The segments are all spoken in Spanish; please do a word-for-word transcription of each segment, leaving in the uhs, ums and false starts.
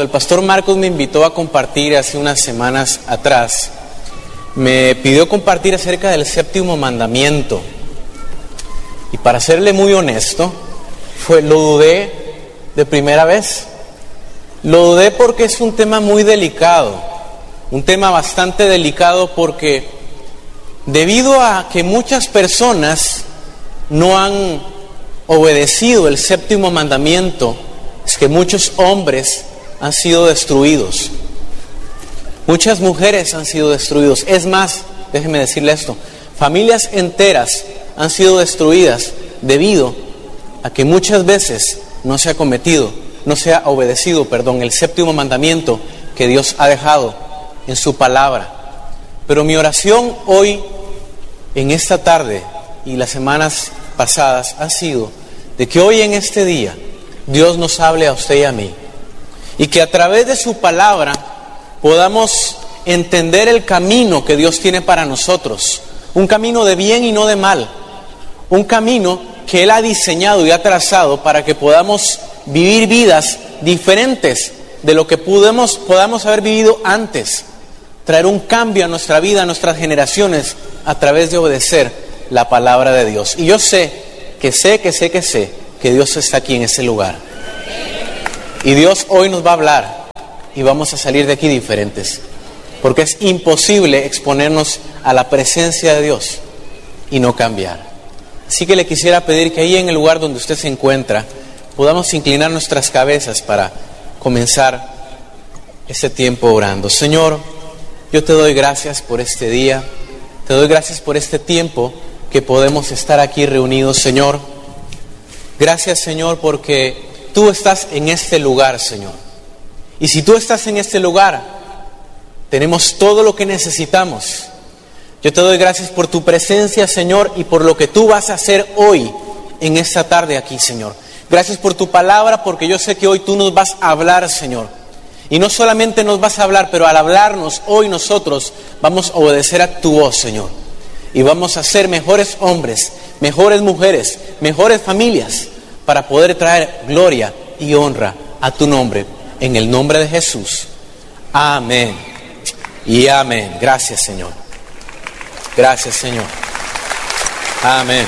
cuando el pastor Marcos me invitó a compartir hace unas semanas atrás, me pidió compartir acerca del séptimo mandamiento. Y para serle muy honesto, fue, lo dudé de primera vez. Lo dudé porque es un tema muy delicado, un tema bastante delicado porque debido a que muchas personas no han obedecido el séptimo mandamiento, es que muchos hombres han sido destruidos. Muchas mujeres han sido destruidos. Es más, déjeme decirle esto, familias enteras han sido destruidas debido a que muchas veces no se ha cometido, no se ha obedecido, perdón, el séptimo mandamiento que Dios ha dejado en su palabra. Pero mi oración hoy, en esta tarde y las semanas pasadas, ha sido de que hoy en este día Dios nos hable a usted y a mí, y que a través de su palabra podamos entender el camino que Dios tiene para nosotros, un camino de bien y no de mal, un camino que Él ha diseñado y ha trazado para que podamos vivir vidas diferentes de lo que podemos, podamos haber vivido antes, traer un cambio a nuestra vida, a nuestras generaciones, a través de obedecer la palabra de Dios. Y yo sé, que sé, que sé, que sé, que Dios está aquí en ese lugar. Y Dios hoy nos va a hablar y vamos a salir de aquí diferentes, porque es imposible exponernos a la presencia de Dios y no cambiar. Así que le quisiera pedir que ahí en el lugar donde usted se encuentra podamos inclinar nuestras cabezas para comenzar este tiempo orando. Señor, yo te doy gracias por este día, te doy gracias por este tiempo que podemos estar aquí reunidos, Señor. Gracias, Señor, porque tú estás en este lugar, Señor. Y si tú estás en este lugar, tenemos todo lo que necesitamos. Yo te doy gracias por tu presencia, Señor, y por lo que tú vas a hacer hoy, en esta tarde aquí, Señor. Gracias por tu palabra, porque yo sé que hoy tú nos vas a hablar, Señor. Y no solamente nos vas a hablar, pero al hablarnos hoy nosotros vamos a obedecer a tu voz, Señor. Y vamos a ser mejores hombres, mejores mujeres, mejores familias, para poder traer gloria y honra a tu nombre, en el nombre de Jesús. Amén y amén. Gracias, Señor. Gracias, Señor. Amén.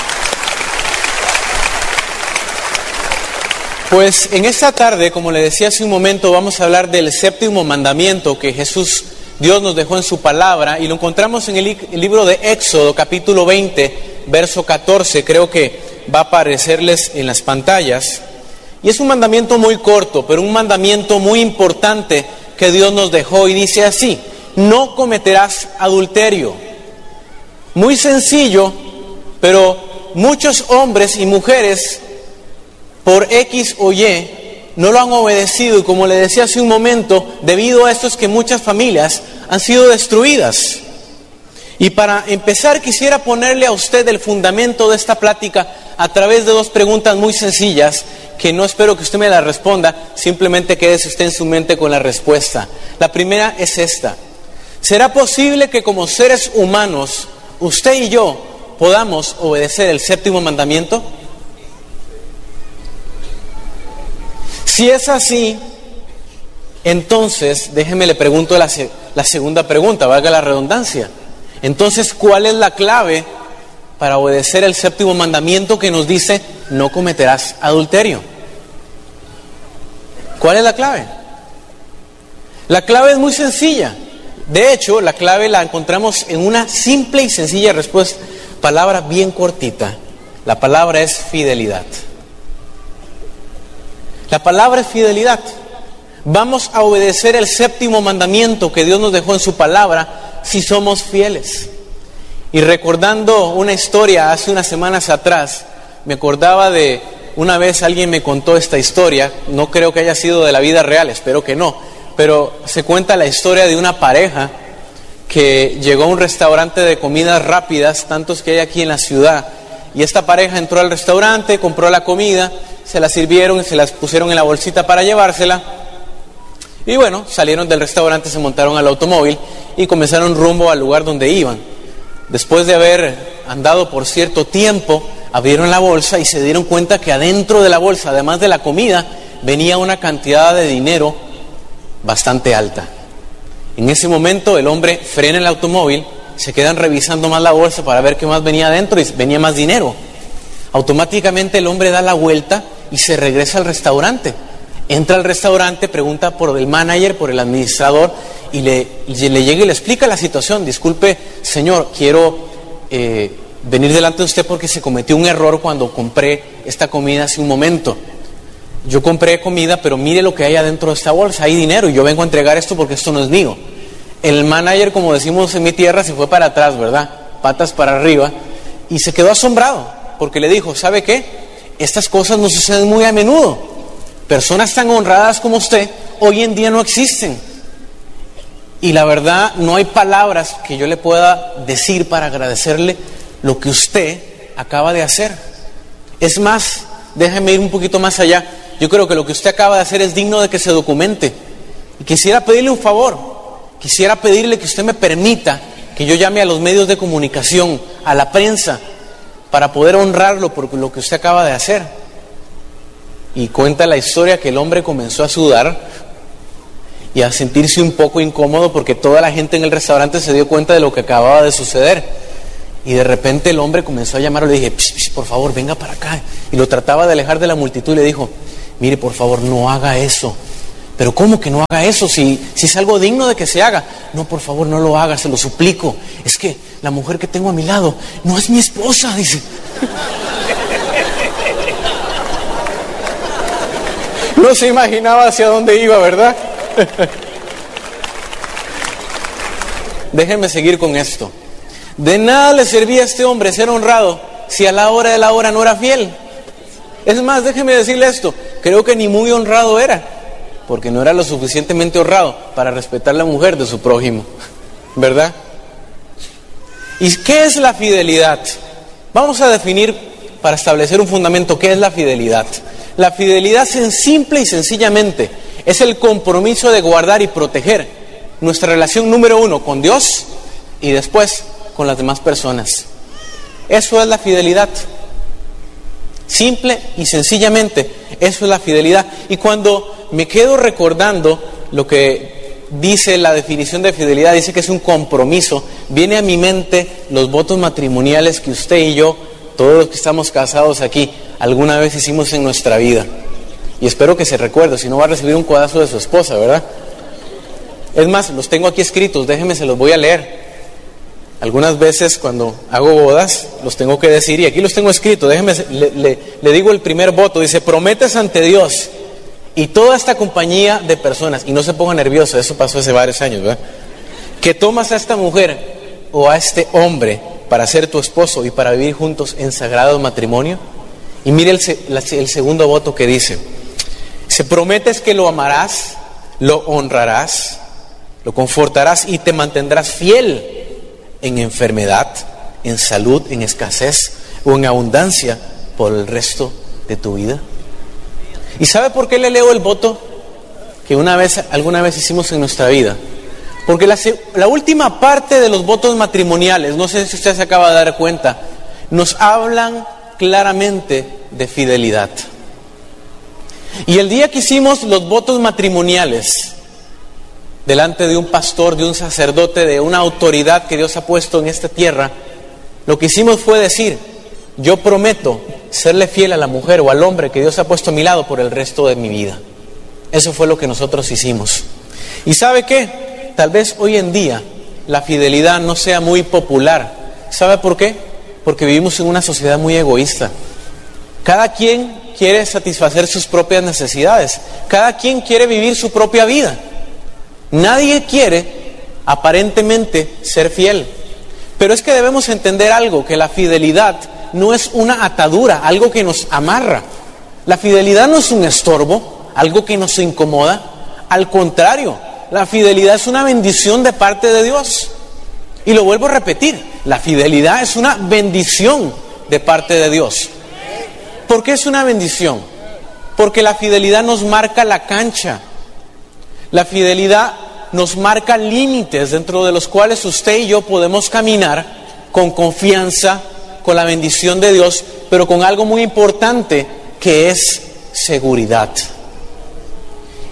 Pues en esta tarde, como le decía hace un momento, vamos a hablar del séptimo mandamiento que Jesús, Dios nos dejó en su palabra, y lo encontramos en el, el libro de Éxodo, capítulo veinte, verso catorce, creo que va a aparecerles en las pantallas. Y es un mandamiento muy corto, pero un mandamiento muy importante que Dios nos dejó, y dice así: no cometerás adulterio. Muy sencillo, pero muchos hombres y mujeres, por X o Y, no lo han obedecido, y como le decía hace un momento, debido a esto es que muchas familias han sido destruidas. Y para empezar quisiera ponerle a usted el fundamento de esta plática a través de dos preguntas muy sencillas, que no espero que usted me las responda, simplemente quédese usted en su mente con la respuesta. La primera es esta: ¿será posible que como seres humanos, usted y yo, podamos obedecer el séptimo mandamiento? Si es así, entonces, déjeme le pregunto la, la segunda pregunta, valga la redundancia. Entonces, ¿cuál es la clave para obedecer el séptimo mandamiento que nos dice no cometerás adulterio? ¿Cuál es la clave? La clave es muy sencilla. De hecho, la clave la encontramos en una simple y sencilla respuesta, palabra bien cortita. La palabra es fidelidad. La palabra es fidelidad. Vamos a obedecer el séptimo mandamiento que Dios nos dejó en su palabra si somos fieles. Y recordando una historia hace unas semanas atrás, me acordaba de una vez alguien me contó esta historia. No creo que haya sido de la vida real, espero que no, pero se cuenta la historia de una pareja que llegó a un restaurante de comidas rápidas, tantos que hay aquí en la ciudad, y esta pareja entró al restaurante, compró la comida, se la sirvieron y se las pusieron en la bolsita para llevársela. Y bueno, salieron del restaurante, se montaron al automóvil y comenzaron rumbo al lugar donde iban. Después de haber andado por cierto tiempo, abrieron la bolsa y se dieron cuenta que adentro de la bolsa, además de la comida, venía una cantidad de dinero bastante alta. En ese momento el hombre frena el automóvil, se quedan revisando más la bolsa para ver qué más venía adentro y venía más dinero. Automáticamente el hombre da la vuelta y se regresa al restaurante. Entra al restaurante, pregunta por el manager, por el administrador y le, y le llega y le explica la situación. Disculpe, señor, quiero eh, venir delante de usted porque se cometió un error cuando compré esta comida hace un momento. Yo compré comida, pero mire lo que hay adentro de esta bolsa, hay dinero y yo vengo a entregar esto porque esto no es mío. El manager, como decimos en mi tierra, se fue para atrás, ¿verdad? Patas para arriba, y se quedó asombrado porque le dijo, ¿sabe qué? Estas cosas no suceden muy a menudo. Personas tan honradas como usted hoy en día no existen. Y la verdad, no hay palabras que yo le pueda decir para agradecerle lo que usted acaba de hacer. Es más, déjeme ir un poquito más allá. Yo creo que lo que usted acaba de hacer es digno de que se documente. Y quisiera pedirle un favor. Quisiera pedirle que usted me permita que yo llame a los medios de comunicación, a la prensa, para poder honrarlo por lo que usted acaba de hacer. Y cuenta la historia que el hombre comenzó a sudar y a sentirse un poco incómodo porque toda la gente en el restaurante se dio cuenta de lo que acababa de suceder. Y de repente el hombre comenzó a llamarlo. Le dije, psh, psh, por favor, venga para acá. Y lo trataba de alejar de la multitud y le dijo, mire, por favor, no haga eso. Pero ¿cómo que no haga eso? Si, si es algo digno de que se haga. No, por favor, no lo haga, se lo suplico. Es que la mujer que tengo a mi lado no es mi esposa, dice. No se imaginaba hacia dónde iba, ¿verdad? Déjenme seguir con esto. De nada le servía a este hombre ser honrado si a la hora de la hora no era fiel. Es más, déjeme decirle esto, creo que ni muy honrado era, porque no era lo suficientemente honrado para respetar a la mujer de su prójimo, ¿verdad? ¿Y qué es la fidelidad? Vamos a definir, para establecer un fundamento, ¿qué es la fidelidad? La fidelidad, simple y sencillamente, es el compromiso de guardar y proteger nuestra relación número uno con Dios y después con las demás personas. Eso es la fidelidad. Simple y sencillamente, eso es la fidelidad. Y cuando me quedo recordando lo que dice la definición de fidelidad, dice que es un compromiso, viene a mi mente los votos matrimoniales que usted y yo, todos los que estamos casados aquí, alguna vez hicimos en nuestra vida. Y espero que se recuerde, si no va a recibir un codazo de su esposa, ¿verdad? Es más, los tengo aquí escritos, déjenme, se los voy a leer. Algunas veces cuando hago bodas, los tengo que decir, y aquí los tengo escritos, déjenme, le, le, le digo el primer voto, dice, prometes ante Dios y toda esta compañía de personas, y no se ponga nervioso, eso pasó hace varios años, ¿verdad? Que tomas a esta mujer o a este hombre para ser tu esposo y para vivir juntos en sagrado matrimonio. Y mire el, el segundo voto que dice, se prometes que lo amarás, lo honrarás, lo confortarás y te mantendrás fiel en enfermedad, en salud, en escasez o en abundancia por el resto de tu vida. ¿Y sabe por qué le leo el voto que una vez, alguna vez hicimos en nuestra vida? Porque la, la última parte de los votos matrimoniales, no sé si usted se acaba de dar cuenta, nos hablan claramente de fidelidad. Y el día que hicimos los votos matrimoniales delante de un pastor, de un sacerdote, de una autoridad que Dios ha puesto en esta tierra, lo que hicimos fue decir, yo prometo serle fiel a la mujer o al hombre que Dios ha puesto a mi lado por el resto de mi vida. Eso fue lo que nosotros hicimos. ¿Y sabe qué? Tal vez hoy en día la fidelidad no sea muy popular. ¿Sabe por qué? Porque vivimos en una sociedad muy egoísta. Cada quien quiere satisfacer sus propias necesidades. Cada quien quiere vivir su propia vida. Nadie quiere aparentemente ser fiel. Pero es que debemos entender algo, que la fidelidad no es una atadura, algo que nos amarra. La fidelidad no es un estorbo, algo que nos incomoda. Al contrario, la fidelidad es una bendición de parte de Dios. Y lo vuelvo a repetir, la fidelidad es una bendición de parte de Dios. ¿Por qué es una bendición? Porque la fidelidad nos marca la cancha. La fidelidad nos marca límites dentro de los cuales usted y yo podemos caminar con confianza, con la bendición de Dios, pero con algo muy importante que es seguridad.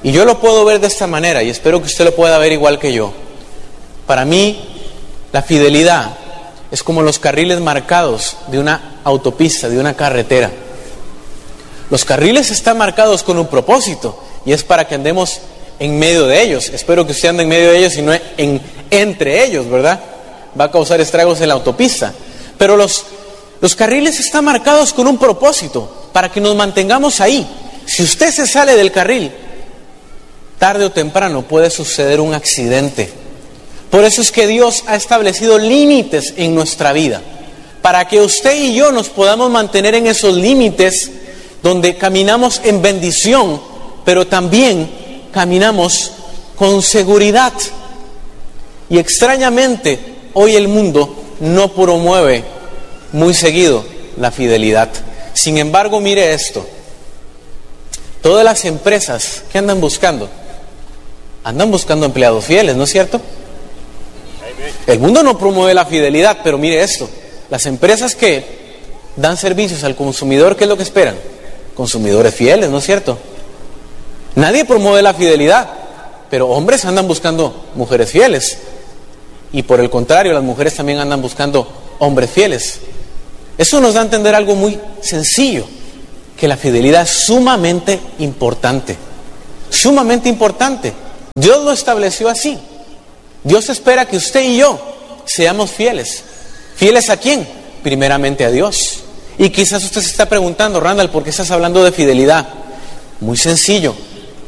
Y yo lo puedo ver de esta manera y espero que usted lo pueda ver igual que yo. Para mí, la fidelidad es como los carriles marcados de una autopista, de una carretera. Los carriles están marcados con un propósito y es para que andemos en medio de ellos. Espero que usted ande en medio de ellos y no en, entre ellos, ¿verdad? Va a causar estragos en la autopista. Pero los, los carriles están marcados con un propósito, para que nos mantengamos ahí. Si usted se sale del carril, tarde o temprano puede suceder un accidente. Por eso es que Dios ha establecido límites en nuestra vida, para que usted y yo nos podamos mantener en esos límites donde caminamos en bendición, pero también caminamos con seguridad. Y extrañamente, hoy el mundo no promueve muy seguido la fidelidad. Sin embargo, mire esto. Todas las empresas que andan buscando, andan buscando empleados fieles, ¿no es cierto? El mundo no promueve la fidelidad, pero mire esto. Las empresas que dan servicios al consumidor, ¿qué es lo que esperan? Consumidores fieles, ¿no es cierto? Nadie promueve la fidelidad, pero hombres andan buscando mujeres fieles. Y por el contrario, las mujeres también andan buscando hombres fieles. Eso nos da a entender algo muy sencillo, que la fidelidad es sumamente importante. Sumamente importante. Dios lo estableció así. Dios espera que usted y yo seamos fieles. ¿Fieles a quién? Primeramente a Dios. Y quizás usted se está preguntando, Randall, ¿por qué estás hablando de fidelidad? Muy sencillo.